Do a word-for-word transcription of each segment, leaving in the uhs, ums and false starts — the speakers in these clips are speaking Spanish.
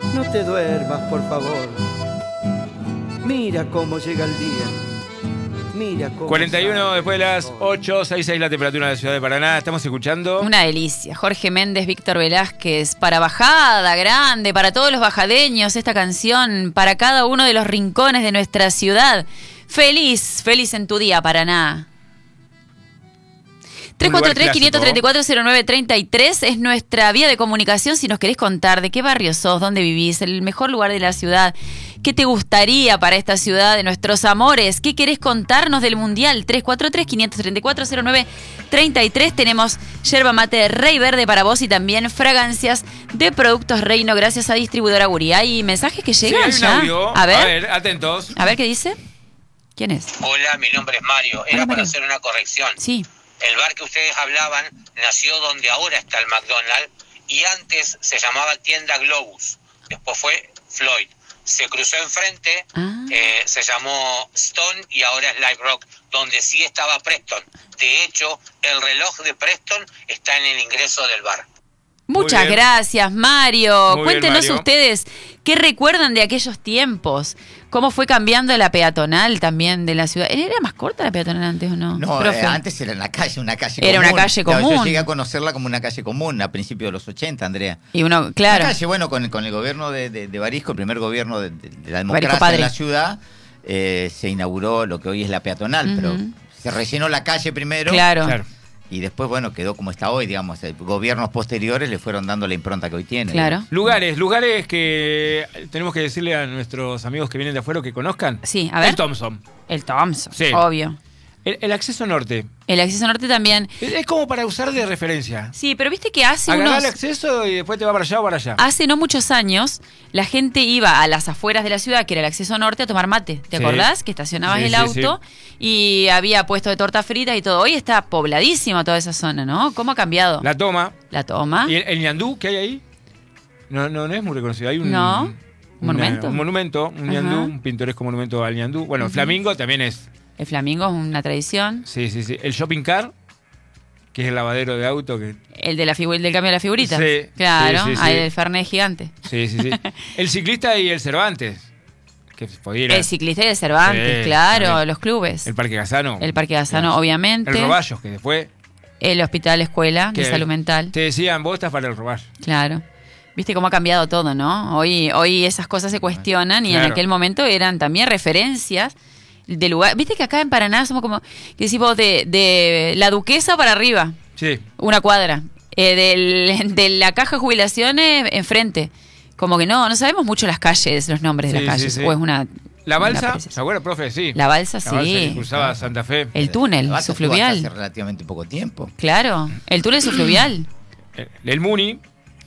No te duermas, por favor. Mira cómo llega el día. Mira cómo cuarenta y uno sale después de el las sol. ocho, seis seis la temperatura de la ciudad de Paraná. Estamos escuchando. Una delicia. Jorge Méndez, Víctor Velázquez, para Bajada Grande, para todos los bajadeños, esta canción, para cada uno de los rincones de nuestra ciudad. Feliz, feliz en tu día, Paraná. tres cuatro tres, cinco tres cuatro, cero nueve tres tres es nuestra vía de comunicación si nos querés contar de qué barrio sos, dónde vivís, el mejor lugar de la ciudad, qué te gustaría para esta ciudad, de nuestros amores, qué querés contarnos del Mundial. Tres cuatro tres, cinco tres cuatro, cero nueve tres tres. Tenemos yerba mate de Rey Verde para vos y también fragancias de Productos Reino gracias a Distribuidora Guri. ¿Hay mensajes que llegan sí, hay ya? un audio. A ver. A ver, atentos. A ver qué dice. ¿Quién es? Hola, mi nombre es Mario. Era Hola, para Mario. hacer una corrección. Sí. El bar que ustedes hablaban nació donde ahora está el McDonald's y antes se llamaba Tienda Globus. Después fue Floyd. Se cruzó enfrente, Ah. eh, se llamó Stone y ahora es Live Rock, donde sí estaba Preston. De hecho, el reloj de Preston está en el ingreso del bar. Muchas bien. gracias, Mario. Muy Cuéntenos bien, Mario. ustedes qué recuerdan de aquellos tiempos. ¿Cómo fue cambiando la peatonal también de la ciudad? ¿Era más corta la peatonal antes o no? No, profe? eh, antes era en la calle, una calle Era común. una calle Claro, común. yo llegué a conocerla como una calle común a principios de los ochenta, Andrea. Y uno, claro. La calle, bueno, con, con el gobierno de, de, de Barisco, el primer gobierno de, de- de la Barisco democracia padre. en la ciudad, eh, se inauguró lo que hoy es la peatonal, Ujú. pero se rellenó la calle primero. Claro. Claro. Y después, bueno, quedó como está hoy, digamos. eh, Gobiernos posteriores le fueron dando la impronta que hoy tiene. Claro. Lugares, lugares que tenemos que decirle a nuestros amigos que vienen de afuera que conozcan. Sí, a ver. El Thompson. El Thompson, Sí. obvio. El, el acceso norte. El acceso norte también. Es, es como para usar de referencia. Sí, pero viste que hace Agarrar unos... el acceso y después te va para allá o para allá. Hace no muchos años, la gente iba a las afueras de la ciudad, que era el acceso norte, a tomar mate. ¿Te Sí. acordás? Que estacionabas Sí, el sí, auto y había puesto de tortas fritas y todo. Hoy está pobladísima toda esa zona, ¿no? ¿Cómo ha cambiado? La, La toma. toma. ¿Y el, el ñandú que hay ahí? No, no, no es muy reconocido. Hay un... No. una- ¿Monumento? un monumento, un Ajá. ñandú, un pintoresco monumento al ñandú. Bueno, Ujú. Flamingo también es. El Flamingo es una tradición. Sí, sí, sí. El shopping car, que es el lavadero de auto. Que... El de la figu- el del cambio de la figurita. Sí, Claro, sí, sí, hay sí. el Fernet gigante. Sí, sí, sí. El ciclista y el Cervantes. Que podía ir a- El ciclista y el Cervantes, Sí, claro, también. los clubes. El Parque Gazano. El Parque Gazano, Claro. obviamente. El Roballos, que después. El Hospital Escuela de que Salud Mental. Te decían, vos estás para el Roballo. Claro. Viste cómo ha cambiado todo, ¿no? Hoy, hoy esas cosas se cuestionan y en Claro. aquel momento eran también referencias de lugar. Viste que acá en Paraná somos como, que decimos de, de la Duquesa para arriba, Sí. una cuadra. Eh, del, de la caja de jubilaciones enfrente. Como que no, no sabemos mucho las calles, los nombres de Sí, las sí, calles. sí. O es una. La una balsa, precisión. ¿se acuerda, profe? Sí. La balsa, La balsa que sí. cruzaba Santa Fe. El túnel La base estuvo subfluvial. hasta hace relativamente poco tiempo. Claro, el túnel subfluvial. El, el Muni.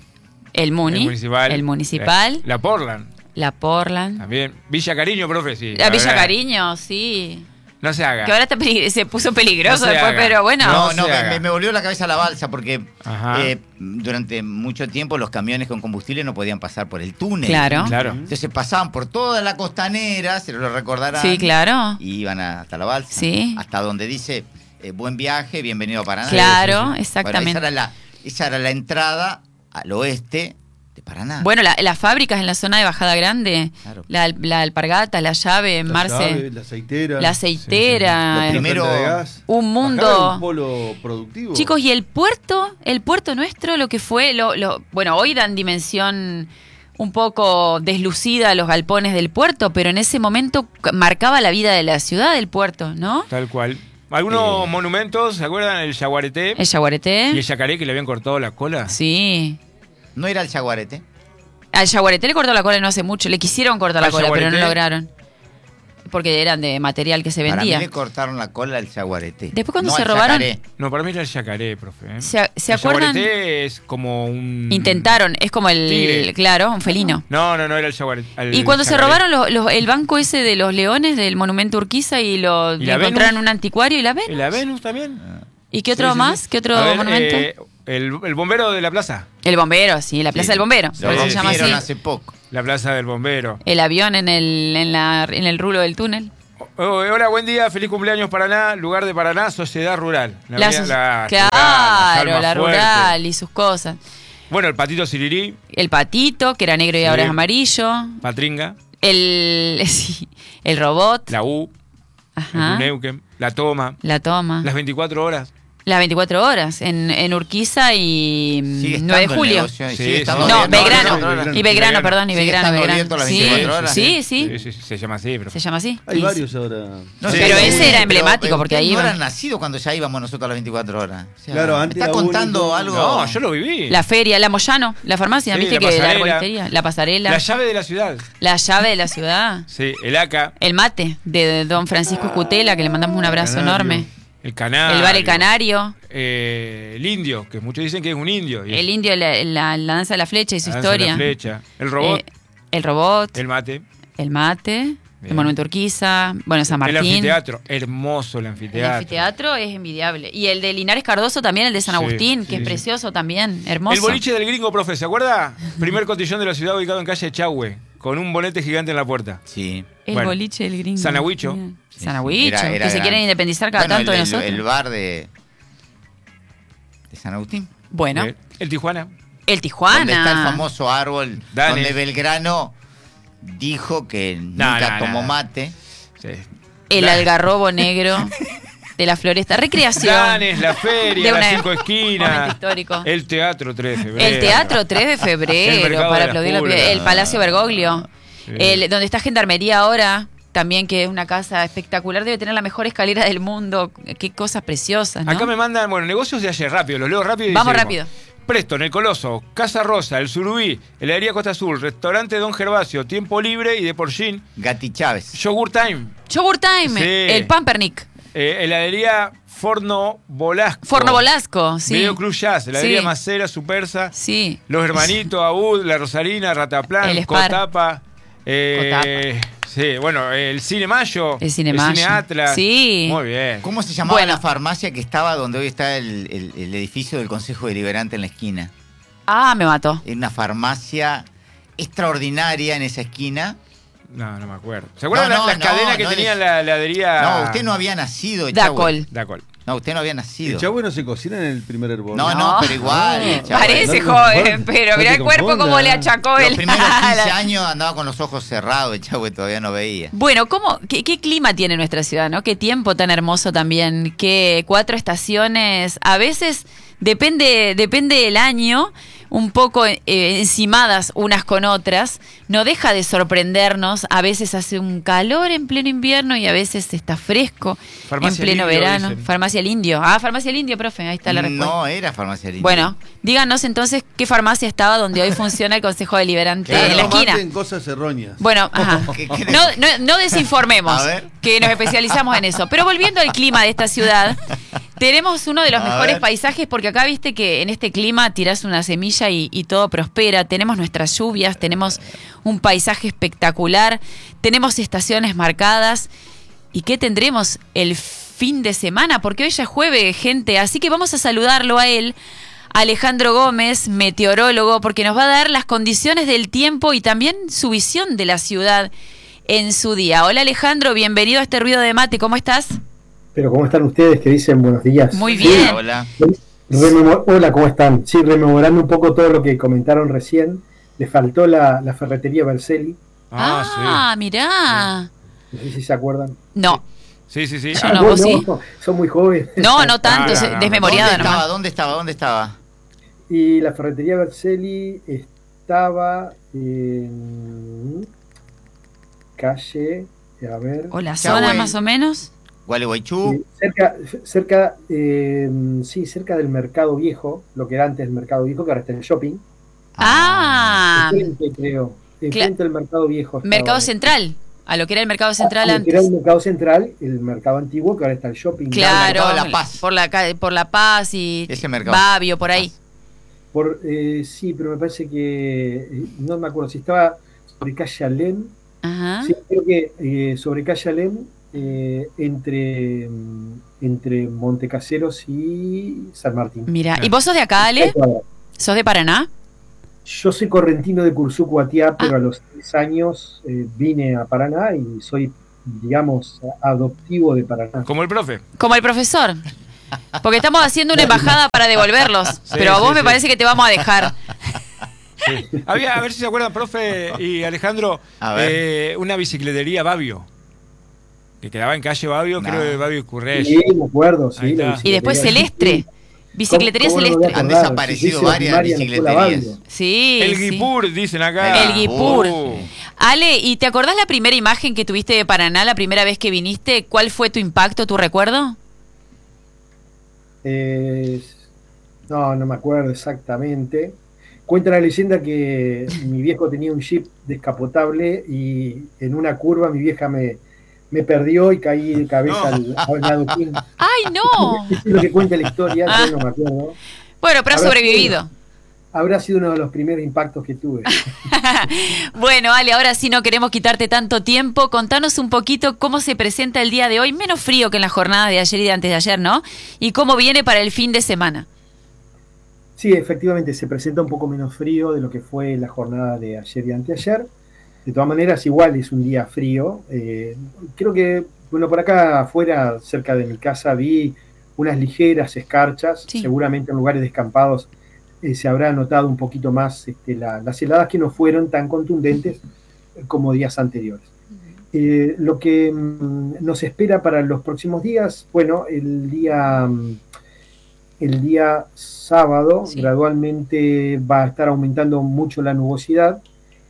El Muni. El municipal. El municipal. La, la Portland. La Portland. También. Villa Cariño, profe, sí. La Villa verdad. Cariño, sí. No se haga. Que ahora está peligr- se puso peligroso No se después, haga. pero bueno. No, No, se no, me, haga. me- me volvió la cabeza la balsa porque Ajá. eh, durante mucho tiempo los camiones con combustible no podían pasar por el túnel. Claro. Claro. Entonces pasaban por toda la costanera, se lo recordarán. Sí, claro. Y iban a- hasta la balsa. Sí. Hasta donde dice eh, buen viaje, bienvenido a Paraná. Claro, Sí, sí, sí. exactamente. Bueno, esa, era la, esa era la entrada al oeste de Paraná. Bueno, la- las fábricas en la zona de Bajada Grande, Claro. la, la alpargata, la llave, La Marce, llave, la aceitera. la aceitera, Lo eh, primero- la planta de gas. un mundo. Acá era un polo productivo. Chicos, y el puerto, el puerto nuestro, lo que fue, lo, lo, bueno, hoy dan dimensión un poco deslucida a los galpones del puerto, pero en ese momento c- marcaba la vida de la ciudad del puerto, ¿no? Tal cual. Algunos Eh. monumentos, ¿se acuerdan? El Yaguareté El Yaguareté. y el Yacaré que le habían cortado la cola. Sí. No era el Yaguareté. Al Yaguareté le cortó la cola no hace mucho. Le quisieron cortar la ¿Al cola, pero no Yaguareté? lograron. Porque eran de material que se Para mí vendía. le cortaron la cola al Yaguareté. Después cuando No se al robaron- Yacaré. No, para mí era el Yacaré, profe. ¿eh? ¿Se, se El acuerdan? Yaguareté es como un... Intentaron, es como el, Tigre. claro, un felino. No, no, no era el Yaguareté. el Y cuando se Yacaré. robaron los- los- el banco ese de los leones del monumento Urquiza y lo ¿Y la encontraron en Venus? un anticuario y la ven. ¿Y la Venus también? ¿Y qué otro Sí, sí, más? sí. ¿Qué otro A ver, monumento? eh, el, el bombero de la plaza. El bombero, sí, la Plaza Sí. del Bombero, Lo por eso se llama rompieron así. hace poco. La plaza del bombero. El avión en el, en, la, en el rulo del túnel. Oh, hola, buen día, feliz cumpleaños Paraná, lugar de Paraná, sociedad rural. La La avenida- so- la- claro, la la Salma Fuerte. rural y sus cosas. Bueno, el Patito Sirirí. El Patito, que era negro y Sí. ahora es amarillo. Patringa. El, sí, el robot. La U. Ajá. El Neuquén. La Toma. La toma. Las veinticuatro horas. Las veinticuatro horas en, en Urquiza y Sigue nueve de estando el julio. negocio, Sí, sigue sí. estando No, abierto. Belgrano. no, Belgrano. Y Belgrano, perdón, y Sigue Belgrano, estando Belgrano. abierto las Sí, veinticuatro horas. sí, sí. Sí, sí, sí, se llama así, pero. Se llama así. Hay Y- varios ahora. No Sí. sé, Pero ese pero- era emblemático, pero porque ustedes ahí no iban. eran nacidos cuando ya íbamos nosotros a las veinticuatro horas. O sea, Claro, me antes está era contando único. algo. No, yo lo viví. La feria, la Moyano, la farmacia, Sí, viste la que la pasarela. arbolistería, la pasarela, La la, llave de la ciudad. llave de la ciudad, Sí, el A C A. el mate de don Francisco Cutela, que le mandamos un abrazo Canario. enorme, El Canario. el bar El Canario, Eh, el indio, que muchos dicen que es un indio. y es el indio, la, la- la danza de la flecha y su la danza de historia, La flecha. El robot. Eh, el robot, el mate. el mate, el Bien. monumento Urquiza, bueno, San El Martín. anfiteatro. Hermoso el El anfiteatro. anfiteatro es envidiable. Y el de Linares Cardoso también, el de San Sí, Agustín, sí, que es sí. precioso también, hermoso. El boliche del gringo, profe, ¿se acuerda? Primer cotillón de la ciudad ubicado en calle Chahue, con un bonete gigante en la puerta. Sí. El Bueno. boliche del gringo. Sanahuicho. Bien. Sí, Sanahuicho, era- era que se gran. quieren independizar cada Bueno, tanto el, de el- nosotros. el bar de, de San Agustín. Bueno, Eh, El Tijuana. el Tijuana. Donde está el famoso árbol Dale. donde Belgrano dijo que No, nunca no, tomó no. mate. Sí. El La- algarrobo negro de la floresta. Recreación. Danes, la feria, De las una- cinco momento esquinas. histórico. El teatro tres de febrero. El Teatro tres de El febrero, mercado para de las aplaudir la- pulgas. el Palacio Bergoglio, Sí. el, donde está Gendarmería ahora, también que es una casa espectacular, debe tener la mejor escalera del mundo, qué cosas preciosas, ¿no? Acá me mandan, bueno, negocios de ayer, rápido, los leo rápido y Vamos seguimos. rápido. Preston, El Coloso, Casa Rosa, El Surubí, Heladería Costa Azul, Restaurante Don Gervasio, Tiempo Libre y de Porcín, Gati Chávez. Yogur Time, Yogurt Time, Sí. el Pampernick, eh, Heladería Forno Bolasco, Forno Bolasco, sí. Video Cruz Jazz, Heladería Sí. Macera, Supersa, Sí. Los Hermanitos, Aud, La Rosarina, Rataplan, El Spar. Cotapa, eh, sí, bueno, el Cine Mayo, El Cine Mayo. Atlas. Sí. Muy bien. ¿Cómo se llamaba Bueno. la farmacia que estaba donde hoy está el, el- el edificio del Consejo Deliberante en la esquina? Ah, me mató. Era una farmacia extraordinaria en esa esquina. No, no me acuerdo. ¿Se acuerdan No, las, no, las no, cadenas que no tenía es- la heladería? No, usted no había nacido. Echagüe. Dacol. Dacol. No, usted no había nacido. El chagüe no se cocina en el primer hervor. No, no, No. pero igual. No, Echagüe. Parece no te joven, confundas, pero no mirá te el cuerpo confundas. como le achacó Los el... primeros quince años andaba con los ojos cerrados, Echagüe todavía no veía. Bueno, ¿cómo, qué, qué clima tiene nuestra ciudad, ¿no? Qué tiempo tan hermoso también. Qué cuatro estaciones. A veces depende, depende del año, un poco eh, encimadas unas con otras. No deja de sorprendernos. A veces hace un calor en pleno invierno y a veces está fresco Farmacia en pleno El Indio, verano. dicen. Farmacia El Indio. Ah, Farmacia El Indio, profe. Ahí está la respuesta. No era farmacia Lindo. Bueno, díganos entonces qué farmacia estaba donde hoy funciona el Consejo Deliberante Claro. en la No esquina. maten cosas erróneas. Bueno, ajá. ¿Qué querés? No, no, no desinformemos, A ver. que nos especializamos en eso. Pero volviendo al clima de esta ciudad, tenemos uno de los A mejores ver. paisajes, porque acá viste que en este clima tirás una semilla y, y todo prospera. Tenemos nuestras lluvias, tenemos un paisaje espectacular, tenemos estaciones marcadas. ¿Y qué tendremos el fin de semana? Porque hoy ya es jueves, gente. Así que vamos a saludarlo a él, Alejandro Gómez, meteorólogo, porque nos va a dar las condiciones del tiempo y también su visión de la ciudad en su día. Hola Alejandro, bienvenido a este Ruido de Mate, ¿cómo estás? Pero ¿cómo están ustedes que dicen buenos días? Muy Sí, bien. Hola. Rememo- Hola, ¿cómo están? Sí, rememorando un poco todo lo que comentaron recién, le faltó la, la ferretería Berselli, Ah, mirá. no sé si se acuerdan. No, sí. Sí, sí, sí. Yo Ah, no, vos vos sí. son muy jóvenes. no, no tanto, Ah, se- no, no. desmemoriado ¿Dónde estaba? nomás. ¿Dónde estaba? ¿Dónde estaba? Y la ferretería Berselli estaba en calle, a ver, ¿O la Ya, zona güey. más o menos? Gualeguaychú. eh, cerca, cerca, eh, sí, cerca del Mercado Viejo, lo que era antes el Mercado Viejo, que ahora está en el shopping. Ah, Enfrente, creo. Enfrente del Mercado Viejo. estaba. Mercado Central, a lo que era el Mercado Central Ah, lo que era antes. el Mercado Central, el Mercado Antiguo, que ahora está el shopping. Claro, Mercado de La Paz. por la ca- por La Paz y Ese mercado. Babio, por ahí. Por, eh, sí, pero me parece que, eh, no me acuerdo si estaba sobre calle Alem. Ajá. Sí, creo que eh, sobre calle Alem, eh, entre, mm, entre Montecaseros y San Martín. Mira, ¿y vos sos de acá, Ale? ¿Sos de Paraná? Yo soy correntino de Cursucuatiá, pero Ah. a los seis años eh, vine a Paraná y soy, digamos, adoptivo de Paraná. Como el profe. Como el profesor. Porque estamos haciendo una embajada para devolverlos. Sí, pero a vos sí, me sí. parece que te vamos a dejar. Sí. Había, a ver si se acuerdan, profe y Alejandro, A ver. eh, una bicicletería Babio, que quedaba en calle Babio, No. creo que Babio y Currés. Sí, me acuerdo, sí. Ahí la está. Y después bicicletería. Celestre. Bicicletería ¿Cómo- cómo no me voy a Celestre. Han acordar? desaparecido Servicio varias primaria en la escuela bicicleterías. Babio. Sí. El sí. Guipur, dicen acá. El Guipur. Uh. Ale, ¿y te acordás la primera imagen que tuviste de Paraná la primera vez que viniste? ¿Cuál fue tu impacto, tu recuerdo? Eh, no, no me acuerdo exactamente. Cuenta la leyenda que mi viejo tenía un jeep descapotable y en una curva mi vieja me, me perdió y caí de cabeza No. al, al adoquín. ¡Ay, no! Eso es lo que cuenta la historia, yo no me acuerdo. Bueno, pero has Habrá sobrevivido. sido- Habrá sido uno de los primeros impactos que tuve. Bueno, Ale, ahora sí no queremos quitarte tanto tiempo. Contanos un poquito cómo se presenta el día de hoy, menos frío que en la jornada de ayer y de antes de ayer, ¿no? Y cómo viene para el fin de semana. Sí, efectivamente, se presenta un poco menos frío de lo que fue la jornada de ayer y anteayer. De todas maneras, igual es un día frío. Eh, creo que, bueno, por acá afuera, cerca de mi casa, vi unas ligeras escarchas. Sí. Seguramente en lugares descampados eh, se habrá notado un poquito más este, la- las heladas que no fueron tan contundentes como días anteriores. Eh, lo que mm, nos espera para los próximos días, bueno, el día, mm, el día sábado Sí. gradualmente va a estar aumentando mucho la nubosidad.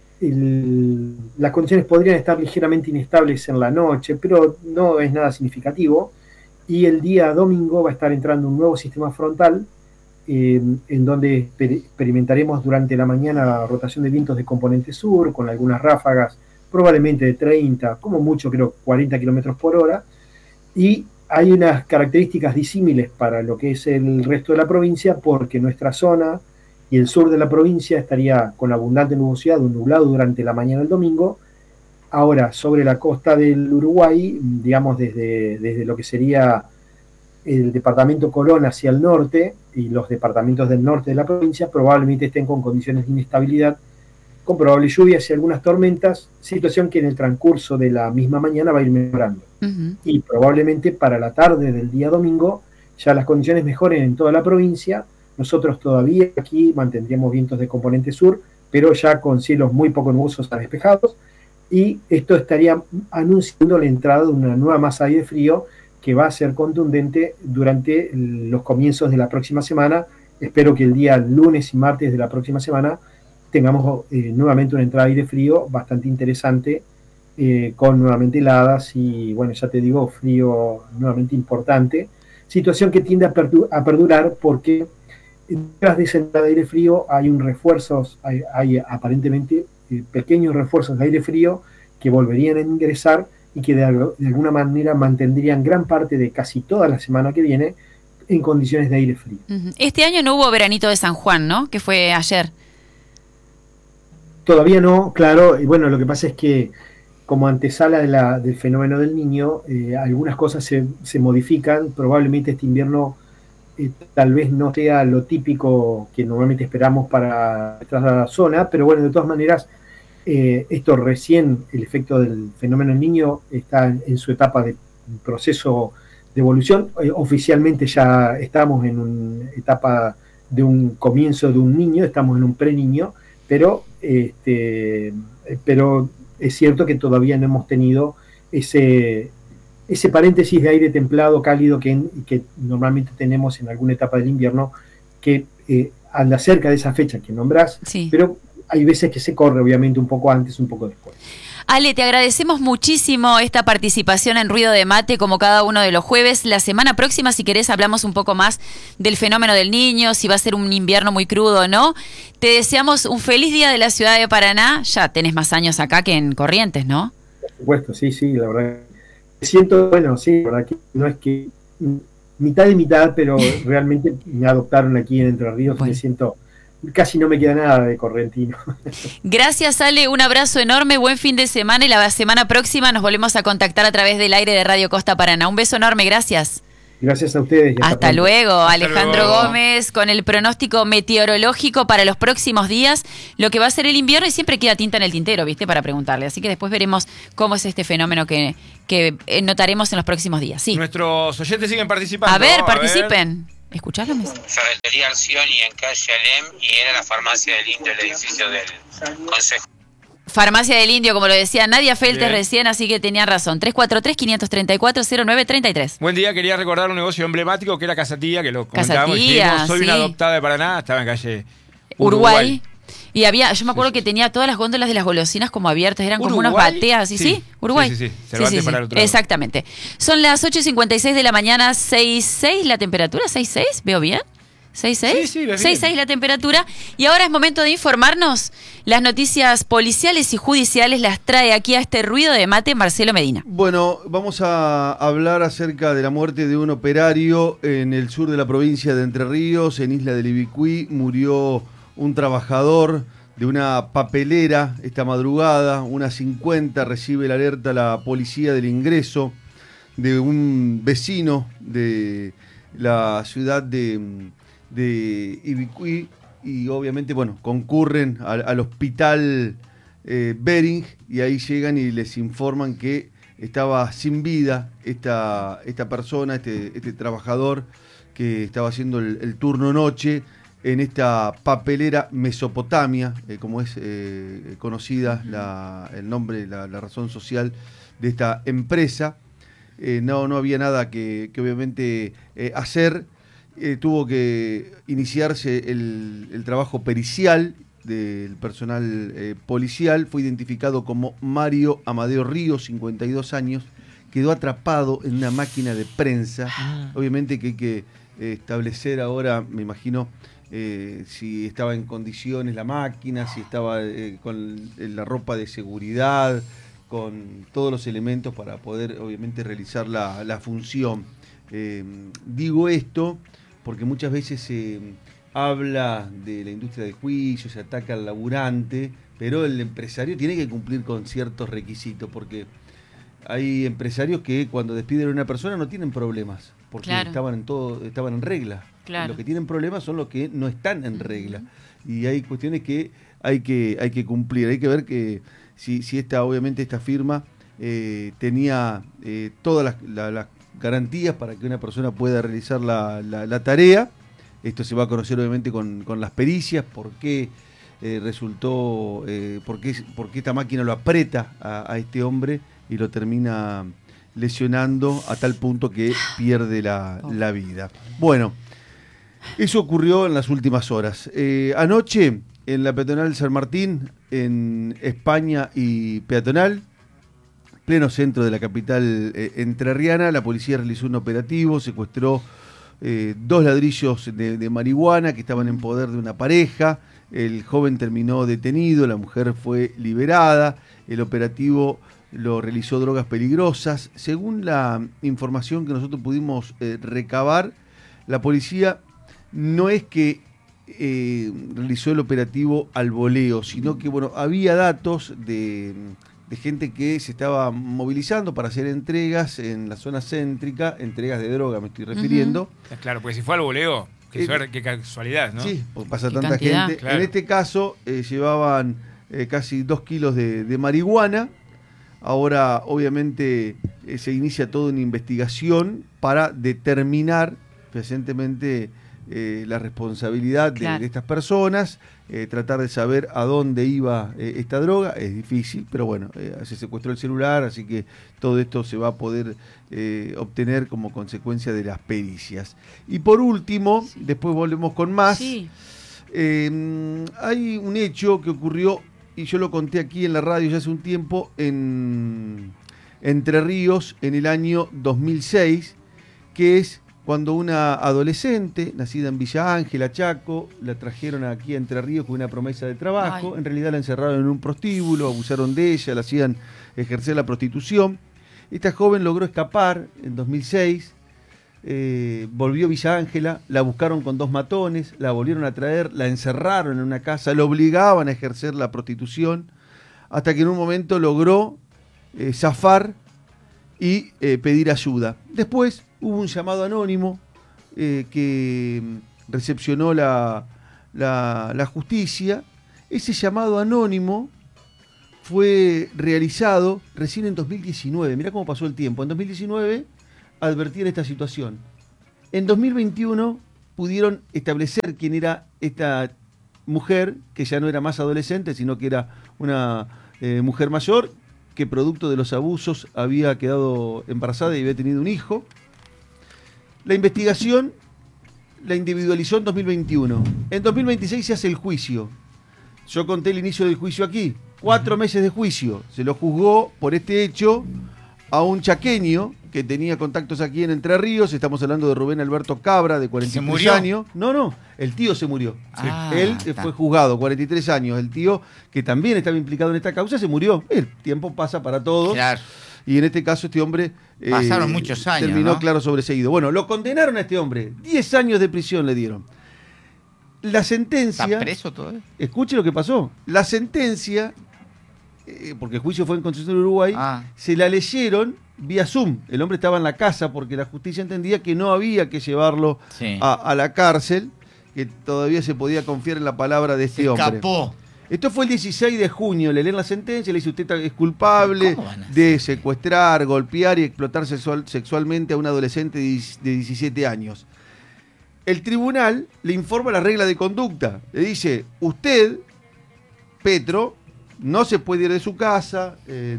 El- las condiciones podrían estar ligeramente inestables en la noche, pero no es nada significativo. Y el día domingo va a estar entrando un nuevo sistema frontal, eh, en donde exper- experimentaremos durante la mañana rotación de vientos de componente sur, con algunas ráfagas probablemente de treinta, como mucho creo cuarenta kilómetros por hora, y hay unas características disímiles para lo que es el resto de la provincia, porque nuestra zona y el sur de la provincia estaría con abundante nubosidad o nublado durante la mañana del domingo. Ahora, sobre la costa del Uruguay, digamos desde, desde lo que sería el departamento Colón hacia el norte y los departamentos del norte de la provincia, probablemente estén con condiciones de inestabilidad, con probables lluvias y algunas tormentas, situación que en el transcurso de la misma mañana va a ir mejorando. Ujú. Y probablemente para la tarde del día domingo ya las condiciones mejoren en toda la provincia. Nosotros todavía aquí mantendríamos vientos de componente sur, pero ya con cielos muy poco nubosos a despejados, y esto estaría anunciando la entrada de una nueva masa de aire frío que va a ser contundente durante los comienzos de la próxima semana. Espero que el día lunes y martes de la próxima semana tengamos eh, nuevamente una entrada de aire frío bastante interesante, eh, con nuevamente heladas y, bueno, ya te digo, frío nuevamente importante. Situación que tiende a, perdu- a perdurar porque detrás de esa entrada de aire frío hay un refuerzo, hay, hay aparentemente eh, pequeños refuerzos de aire frío que volverían a ingresar y que de, algo- de alguna manera mantendrían gran parte de casi toda la semana que viene en condiciones de aire frío. Ujú. Este año no hubo veranito de San Juan, ¿no? Que fue ayer. Todavía no, claro, y bueno, lo que pasa es que como antesala de la, del fenómeno del Niño, eh, algunas cosas se, se modifican. Probablemente este invierno eh, tal vez no sea lo típico que normalmente esperamos para nuestra zona, pero bueno, de todas maneras, eh, esto recién, el efecto del fenómeno del Niño está en, en su etapa de proceso de evolución. Eh, oficialmente ya estamos en una etapa de un comienzo de un niño, estamos en un pre-niño, pero, este, pero es cierto que todavía no hemos tenido ese, ese paréntesis de aire templado, cálido, que, que normalmente tenemos en alguna etapa del invierno, que eh, anda cerca de esa fecha que nombrás, Sí. pero hay veces que se corre, obviamente, un poco antes, un poco después. Ale, te agradecemos muchísimo esta participación en Ruido de Mate, como cada uno de los jueves. La semana próxima, si querés, hablamos un poco más del fenómeno del Niño, si va a ser un invierno muy crudo o no. Te deseamos un feliz día de la ciudad de Paraná. Ya tenés más años acá que en Corrientes, ¿no? Por supuesto, sí, sí, la verdad. Me siento, bueno, sí, la verdad que no es que mitad y mitad, pero realmente me adoptaron aquí en Entre Ríos. Bueno. Me siento, casi no me queda nada de correntino. Gracias, Ale. Un abrazo enorme. Buen fin de semana y la semana próxima nos volvemos a contactar a través del aire de Radio Costa Paraná. Un beso enorme. Gracias. Gracias a ustedes. y Hasta pronto. luego, Alejandro luego. Gómez, con el pronóstico meteorológico para los próximos días, lo que va a ser el invierno, y siempre queda tinta en el tintero, ¿viste? Para preguntarle. Así que después veremos cómo es este fenómeno que, que eh, notaremos en los próximos días. Sí. Nuestros oyentes siguen participando. A ver, participen. ¿Escuchás los mensajes? Ferretería Arcioni en calle Alem y era la farmacia del Indio, el edificio del Consejo. Farmacia del Indio, como lo decía Nadia Feltes Bien. recién, así que tenían razón. tres cuatro tres, cinco tres cuatro, cero nueve tres tres. Buen día, quería recordar un negocio emblemático que era Casatía, que lo comentábamos. y Casatía, dijimos, soy sí. una adoptada de Paraná, estaba en calle Uruguay. Uruguay. Y había, yo me acuerdo que tenía todas las góndolas de las golosinas como abiertas, eran como unas ¿Uruguay? bateas así, ¿sí? Sí. Uruguay. Sí, sí, sí. Cervantes para el otro lado. Exactamente. Son las ocho y cincuenta y seis de la mañana, seis seis la temperatura, seis seis, ¿veo bien? ¿seis seis? Sí, sí, ves seis seis bien. la temperatura. Y ahora es momento de informarnos. Las noticias policiales y judiciales las trae aquí a este ruido de mate Marcelo Medina. Bueno, vamos a hablar acerca de la muerte de un operario en el sur de la provincia de Entre Ríos, en Isla del Ibicuí. Murió un trabajador de una papelera esta madrugada. Una cincuenta recibe la alerta la policía del ingreso de un vecino de la ciudad de, de Ibicuí. Y obviamente, bueno, concurren al, al hospital eh, Bering y ahí llegan y les informan que estaba sin vida esta, esta persona, este, este trabajador que estaba haciendo el, el turno noche en esta papelera Mesopotamia, eh, como es eh, conocida la, el nombre, la, la razón social de esta empresa. Eh, no, no había nada que, que obviamente eh, hacer. Eh, tuvo que iniciarse el, el trabajo pericial del personal eh, policial. Fue identificado como Mario Amadeo Ríos, cincuenta y dos años. Quedó atrapado en una máquina de prensa. Ah. Obviamente que hay que eh, establecer ahora, me imagino, eh, si estaba en condiciones la máquina, si estaba eh, con la ropa de seguridad, con todos los elementos para poder obviamente realizar la, la función. Eh, digo esto porque muchas veces se eh, habla de la industria del juicio, se ataca al laburante, pero el empresario tiene que cumplir con ciertos requisitos, porque hay empresarios que cuando despiden a una persona no tienen problemas, porque claro. estaban en todo, estaban en regla. Claro. Los que tienen problemas son los que no están en regla. Uh-huh. Y hay cuestiones que hay que, hay que cumplir. Hay que ver que si, si esta, obviamente, esta firma eh, tenía eh, todas las, la, las garantías para que una persona pueda realizar la, la, la tarea. Esto se va a conocer obviamente con, con las pericias, por qué eh, resultó, eh, por, qué, por qué esta máquina lo aprieta a, a este hombre y lo termina lesionando a tal punto que pierde la, la vida. Bueno, eso ocurrió en las últimas horas. Eh, anoche, en la peatonal San Martín, en España y peatonal, pleno centro de la capital eh, entrerriana, la policía realizó un operativo, secuestró eh, dos ladrillos de, de marihuana que estaban en poder de una pareja. El joven terminó detenido, la mujer fue liberada. El operativo lo realizó Drogas Peligrosas. Según la información que nosotros pudimos eh, recabar, la policía no es que eh, realizó el operativo al voleo, sino que bueno, había datos de... de gente que se estaba movilizando para hacer entregas en la zona céntrica, entregas de droga me estoy refiriendo. Uh-huh. Claro, porque si fue al voleo, qué, eh, suerte, qué casualidad, ¿no? Sí, porque pasa qué tanta cantidad. gente. Claro. En este caso eh, llevaban eh, casi dos kilos de, de marihuana. Ahora obviamente eh, se inicia toda una investigación para determinar fehacientemente eh, la responsabilidad de, claro. de estas personas. Eh, tratar de saber a dónde iba eh, esta droga, es difícil, pero bueno, eh, se secuestró el celular, así que todo esto se va a poder eh, obtener como consecuencia de las pericias. Y por último, sí. después volvemos con más, sí. eh, hay un hecho que ocurrió, y yo lo conté aquí en la radio ya hace un tiempo, en Entre Ríos, en el año dos mil seis, que es cuando una adolescente, nacida en Villa Ángela, Chaco, la trajeron aquí a Entre Ríos con una promesa de trabajo. Ay. En realidad la encerraron en un prostíbulo, abusaron de ella, la hacían ejercer la prostitución. Esta joven logró escapar en dos mil seis, eh, volvió a Villa Ángela, la buscaron con dos matones, la volvieron a traer, la encerraron en una casa, la obligaban a ejercer la prostitución, hasta que en un momento logró eh, zafar y eh, pedir ayuda. Después hubo un llamado anónimo eh, que recepcionó la, la, la justicia. Ese llamado anónimo fue realizado recién en dos mil diecinueve. Mirá cómo pasó el tiempo. En dos mil diecinueve advertían esta situación. En dos mil veintiuno pudieron establecer quién era esta mujer, que ya no era más adolescente, sino que era una eh, mujer mayor, que producto de los abusos había quedado embarazada y había tenido un hijo. La investigación la individualizó en dos mil veintiuno. En dos mil veintiséis se hace el juicio. Yo conté el inicio del juicio aquí. Cuatro meses de juicio. Se lo juzgó por este hecho a un chaqueño que tenía contactos aquí en Entre Ríos. Estamos hablando de Rubén Alberto Cabra, de cuarenta y tres años. No, no, el tío se murió. Ah, Él está. fue juzgado, cuarenta y tres años. El tío, que también estaba implicado en esta causa, se murió. El tiempo pasa para todos. Claro. Y en este caso este hombre eh, Pasaron muchos años, terminó, ¿no? claro, sobreseído. Bueno, lo condenaron a este hombre. diez años de prisión le dieron. La sentencia... ¿Está preso todavía? Escuche lo que pasó. La sentencia, eh, porque el juicio fue en Concepción, Uruguay, Ah. se la leyeron vía Zoom. El hombre estaba en la casa porque la justicia entendía que no había que llevarlo Sí. a, a la cárcel, que todavía se podía confiar en la palabra de este Se hombre. escapó. Esto fue el dieciséis de junio, le leen la sentencia, le dice usted es culpable ¿Cómo van a de secuestrar, golpear y explotar sexual- sexualmente a un adolescente de diez- de diecisiete años. El tribunal le informa la regla de conducta, le dice, usted, Petro, no se puede ir de su casa, eh,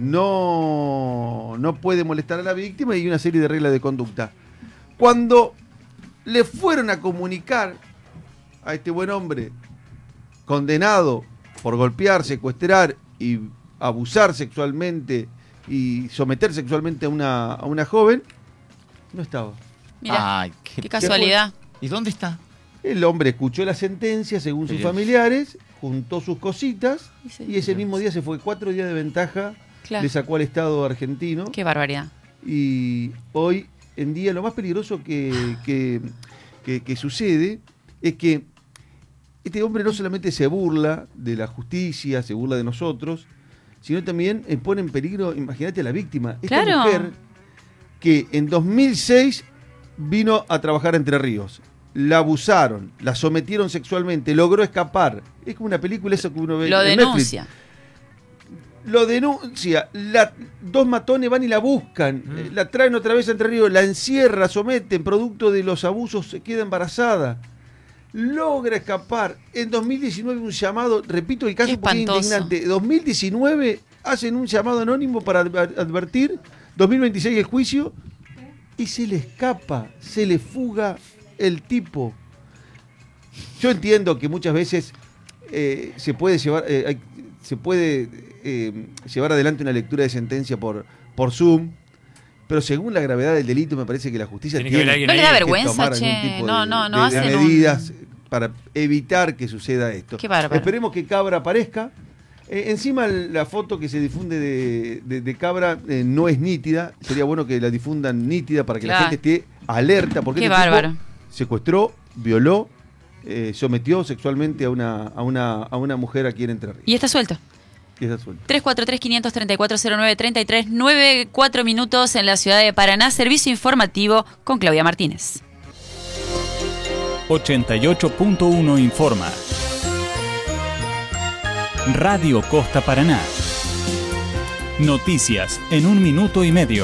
no, no puede molestar a la víctima y una serie de reglas de conducta. Cuando le fueron a comunicar a este buen hombre condenado por golpear, secuestrar y abusar sexualmente y someter sexualmente a una, a una joven, no estaba. Mira, Ay, qué... qué casualidad. ¿Y dónde está? El hombre escuchó la sentencia según sus Pero- familiares, juntó sus cositas Y se- y ese mismo día se fue. Cuatro días de ventaja Claro. le sacó al Estado argentino. Qué barbaridad. Y hoy en día lo más peligroso que, que, que- que sucede es que este hombre no solamente se burla de la justicia, se burla de nosotros, sino también eh, pone en peligro, imagínate a la víctima. Esta Claro. mujer que en dos mil seis vino a trabajar a Entre Ríos. La abusaron, la sometieron sexualmente, logró escapar. Es como una película eso que uno ve Lo en Netflix. denuncia. Lo denuncia, la, dos matones van y la buscan, Mm. eh, la traen otra vez a Entre Ríos, la encierra, someten, producto de los abusos se queda embarazada, logra escapar. En dos mil diecinueve un llamado, repito el caso Qué porque es espantoso. indignante, dos mil diecinueve hacen un llamado anónimo para adver- advertir, dos mil veintiséis el juicio, y se le escapa, se le fuga el tipo. Yo entiendo que muchas veces eh, se puede llevar eh, hay- se puede eh, llevar adelante una lectura de sentencia por, por Zoom, pero según la gravedad del delito me parece que la justicia Tiene que tiene, haber alguien ¿No le ahí da que vergüenza, tomar algún che? tipo No, de, no, no de- de hacen un- medidas para evitar que suceda esto. Qué bárbaro. Esperemos que Cabra aparezca. Eh, encima la foto que se difunde de, de- de Cabra eh, no es nítida. Sería bueno que la difundan nítida para que Claro. la gente esté alerta. Porque Qué este tipo bárbaro. secuestró, violó, eh, sometió sexualmente a una, a, una, a una mujer aquí en Entre Ríos. Y está suelto. Y está suelta. tres cuatro tres, cinco tres cuatro, cero nueve tres tres, nueve, cuatro minutos en la ciudad de Paraná. Servicio informativo con Claudia Martínez. ochenta y ocho punto uno informa. Radio Costa Paraná. Noticias en un minuto y medio.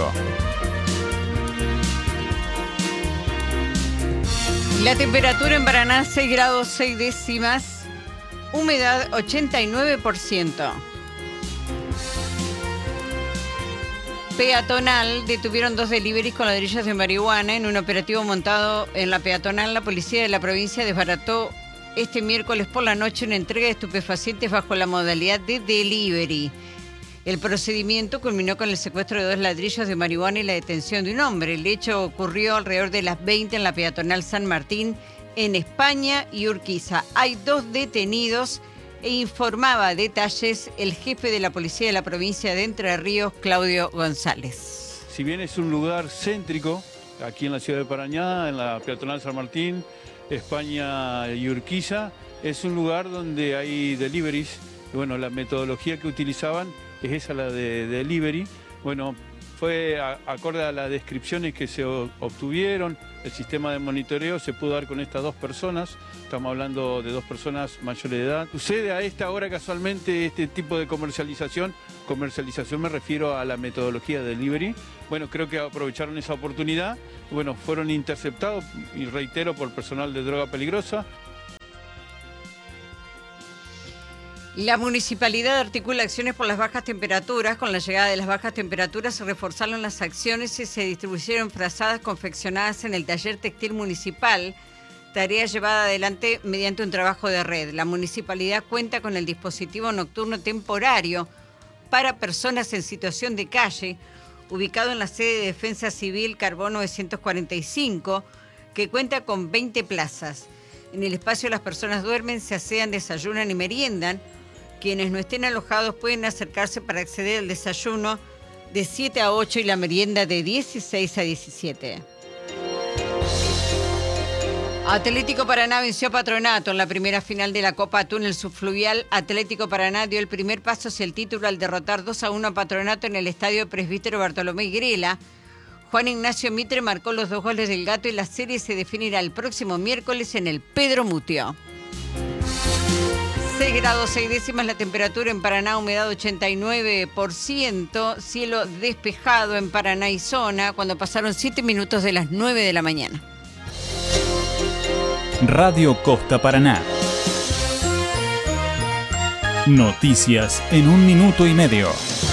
La temperatura en Paraná seis grados seis décimas, humedad ochenta y nueve por ciento. Peatonal, detuvieron dos deliveries con ladrillos de marihuana en un operativo montado en la peatonal. La policía de la provincia desbarató este miércoles por la noche una entrega de estupefacientes bajo la modalidad de delivery. El procedimiento culminó con el secuestro de dos ladrillos de marihuana y la detención de un hombre. El hecho ocurrió alrededor de las veinte en la peatonal San Martín, en España y Urquiza. Hay dos detenidos e informaba detalles el jefe de la policía de la provincia de Entre Ríos, Claudio González. Si bien es un lugar céntrico, aquí en la ciudad de Paraná, en la peatonal San Martín, España y Urquiza, es un lugar donde hay deliveries. Bueno, la metodología que utilizaban es esa, la de delivery. Bueno, fue a, acorde a las descripciones que se o, obtuvieron. El sistema de monitoreo se pudo dar con estas dos personas. Estamos hablando de dos personas mayores de edad. Sucede a esta hora casualmente este tipo de comercialización. Comercialización me refiero a la metodología de delivery. Bueno, creo que aprovecharon esa oportunidad. Bueno, fueron interceptados, y reitero, por personal de droga peligrosa. La municipalidad articula acciones por las bajas temperaturas. Con la llegada de las bajas temperaturas se reforzaron las acciones y se distribuyeron frazadas confeccionadas en el taller textil municipal, tarea llevada adelante mediante un trabajo de red. La municipalidad cuenta con el dispositivo nocturno temporario para personas en situación de calle, ubicado en la sede de Defensa Civil Carbón novecientos cuarenta y cinco, que cuenta con veinte plazas. En el espacio las personas duermen, se asean, desayunan y meriendan. Quienes no estén alojados pueden acercarse para acceder al desayuno de siete a ocho y la merienda de dieciséis a diecisiete. Atlético Paraná venció a Patronato en la primera final de la Copa Túnel Subfluvial. Atlético Paraná dio el primer paso hacia el título al derrotar dos a uno a Patronato en el estadio Presbítero Bartolomé Grela. Juan Ignacio Mitre marcó los dos goles del Gato y la serie se definirá el próximo miércoles en el Pedro Mutio. seis grados seis décimas la temperatura en Paraná, humedad ochenta y nueve por ciento, cielo despejado en Paraná y zona, cuando pasaron siete minutos de las nueve de la mañana. Radio Costa Paraná. Noticias en un minuto y medio.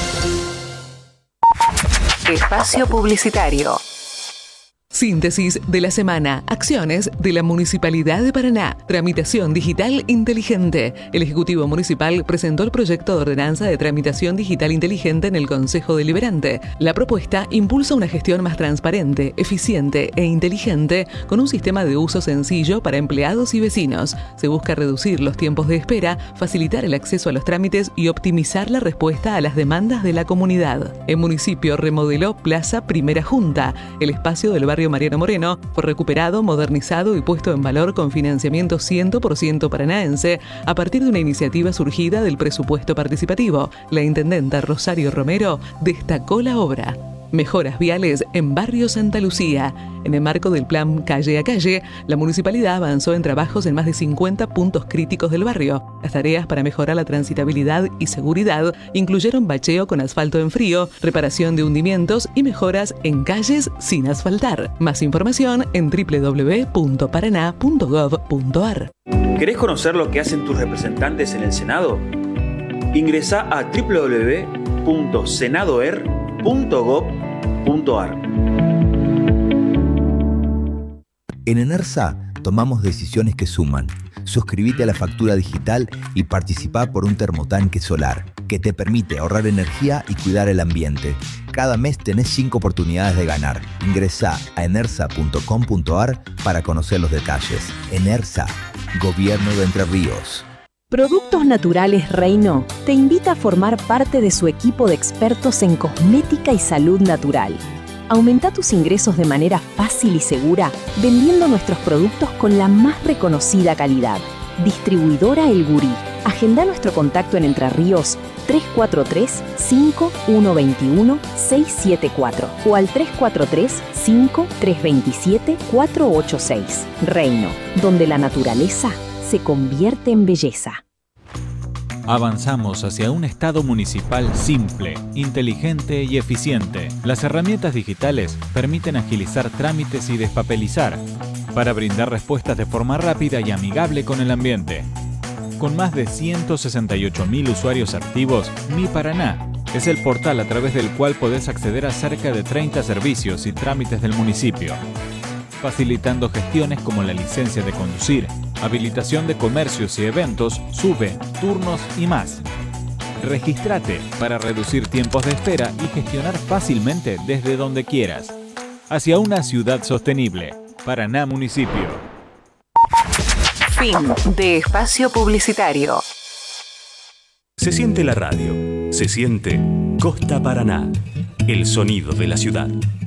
Espacio publicitario. Síntesis de la semana. Acciones de la Municipalidad de Paraná. Tramitación digital inteligente. El Ejecutivo Municipal presentó el proyecto de ordenanza de tramitación digital inteligente en el Consejo Deliberante. La propuesta impulsa una gestión más transparente, eficiente e inteligente con un sistema de uso sencillo para empleados y vecinos. Se busca reducir los tiempos de espera, facilitar el acceso a los trámites y optimizar la respuesta a las demandas de la comunidad. El municipio remodeló Plaza Primera Junta. El espacio del barrio Mariano Moreno fue recuperado, modernizado y puesto en valor con financiamiento cien por ciento paranaense a partir de una iniciativa surgida del presupuesto participativo. La intendenta Rosario Romero destacó la obra. Mejoras viales en Barrio Santa Lucía. En el marco del plan Calle a Calle, la municipalidad avanzó en trabajos en más de cincuenta puntos críticos del barrio. Las tareas para mejorar la transitabilidad y seguridad incluyeron bacheo con asfalto en frío, reparación de hundimientos y mejoras en calles sin asfaltar. Más información en doble u doble u doble u punto paraná punto gov punto ar. ¿Querés conocer lo que hacen tus representantes en el Senado? Ingresá a doble u doble u doble u punto senadoer punto gov punto ar. En ENERSA tomamos decisiones que suman. Suscríbete a la factura digital y participá por un termotanque solar que te permite ahorrar energía y cuidar el ambiente. Cada mes tenés cinco oportunidades de ganar. Ingresá a enersa punto com punto ar para conocer los detalles. ENERSA, Gobierno de Entre Ríos. Productos Naturales Reino te invita a formar parte de su equipo de expertos en cosmética y salud natural. Aumenta tus ingresos de manera fácil y segura vendiendo nuestros productos con la más reconocida calidad. Distribuidora El Gurí. Agenda nuestro contacto en Entre Ríos tres cuatro tres, cinco uno dos uno, seis siete cuatro o al tres cuatro tres, cinco tres dos siete, cuatro ocho seis. Reino, donde la naturaleza se convierte en belleza. Avanzamos hacia un Estado municipal simple, inteligente y eficiente. Las herramientas digitales permiten agilizar trámites y despapelizar para brindar respuestas de forma rápida y amigable con el ambiente. Con más de ciento sesenta y ocho mil usuarios activos, Mi Paraná es el portal a través del cual podés acceder a cerca de treinta servicios y trámites del municipio, facilitando gestiones como la licencia de conducir, habilitación de comercios y eventos, SUBE, turnos y más. Regístrate para reducir tiempos de espera y gestionar fácilmente desde donde quieras. Hacia una ciudad sostenible. Paraná Municipio. Fin de espacio publicitario. Se siente la radio. Se siente Costa Paraná. El sonido de la ciudad.